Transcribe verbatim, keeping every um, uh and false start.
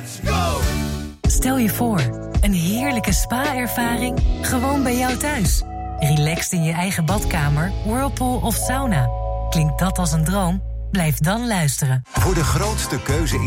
Let's go! Stel je voor, een heerlijke spa-ervaring gewoon bij jou thuis. Relaxed in je eigen badkamer, whirlpool of sauna. Klinkt dat als een droom? Blijf dan luisteren. Voor de grootste keuze